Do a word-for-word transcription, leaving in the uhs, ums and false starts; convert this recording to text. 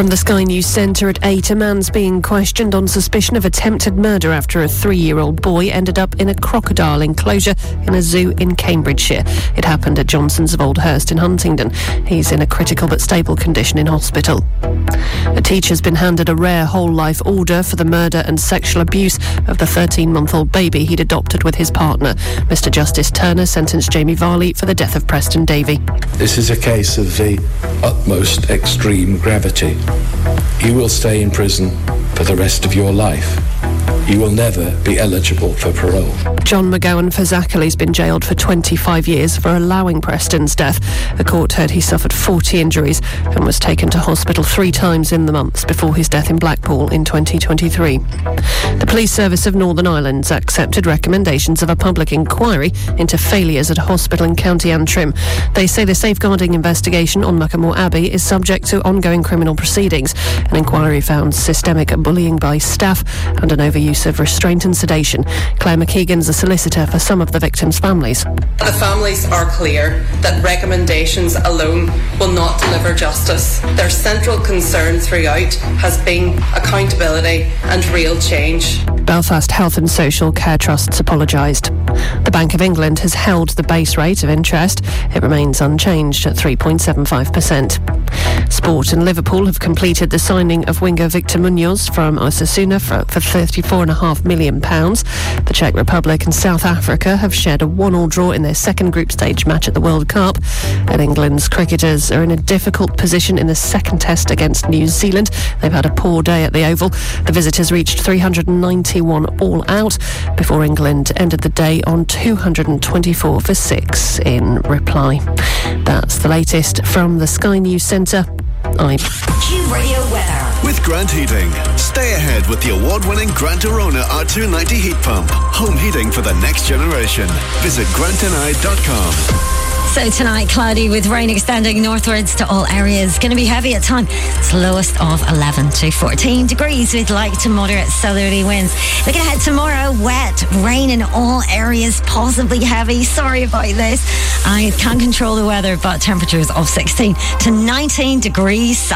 From the Sky News Centre at eight, a man's being questioned on suspicion of attempted murder after a three-year-old boy ended up in a crocodile enclosure in a zoo in Cambridgeshire. It happened at Johnson's of Oldhurst in Huntingdon. He's in a critical but stable condition in hospital. A teacher's been handed a rare whole-life order for the murder and sexual abuse of the thirteen-month-old baby he'd adopted with his partner. Mister Justice Turner sentenced Jamie Varley for the death of Preston Davey. This is a case of the utmost extreme gravity. You will stay in prison for the rest of your life. You will never be eligible for parole. John McGowan Fazakerly has been jailed for twenty-five years for allowing Preston's death. The court heard he suffered forty injuries and was taken to hospital three times in the months before his death in Blackpool in twenty twenty-three. The Police Service of Northern Ireland accepted recommendations of a public inquiry into failures at a hospital in County Antrim. They say the safeguarding investigation on Muckamore Abbey is subject to ongoing criminal proceedings. An inquiry found systemic bullying by staff and an overuse of restraint and sedation. Claire McKeegan's a solicitor for some of the victims' families. The families are clear that recommendations alone will not deliver justice. Their central concern throughout has been accountability and real change. Belfast Health and Social Care Trusts apologised. The Bank of England has held the base rate of interest. It remains unchanged at three point seven five percent. Sport and Liverpool have completed the signing of winger Victor Munoz from Osasuna for, for thirty-four point five million pounds. The Czech Republic and South Africa have shared a one-all draw in their second group stage match at the World Cup. And England's cricketers are in a difficult position in the second test against New Zealand. They've had a poor day at the Oval. The visitors reached three hundred ninety-one all out before England ended the day on two hundred twenty-four for six in reply. That's the latest from the Sky News Centre. I'm Q Radio weather. With Grant Heating. Stay ahead with the award-winning Grant Arona R two ninety heat pump. Home heating for the next generation. Visit grant n i dot com. So tonight, cloudy with rain extending northwards to all areas. Going to be heavy at times. It's lowest of eleven to fourteen degrees with light to moderate southerly winds. Looking ahead tomorrow, wet, rain in all areas, possibly heavy. Sorry about this. I can't control the weather, but temperatures of sixteen to nineteen degrees.